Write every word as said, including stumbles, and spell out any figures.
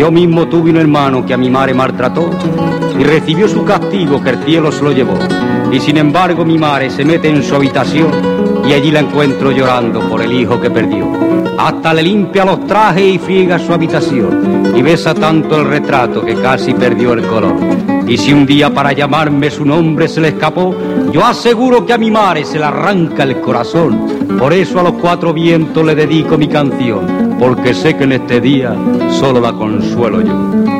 Yo mismo tuve un hermano que a mi madre maltrató y recibió su castigo que el cielo se lo llevó. Y sin embargo mi madre se mete en su habitación y allí la encuentro llorando por el hijo que perdió. Hasta le limpia los trajes y friega su habitación y besa tanto el retrato que casi perdió el color. Y si un día para llamarme su nombre se le escapó, yo aseguro que a mi madre se le arranca el corazón. Por eso a los cuatro vientos le dedico mi canción, porque sé que en este día solo la consuelo yo.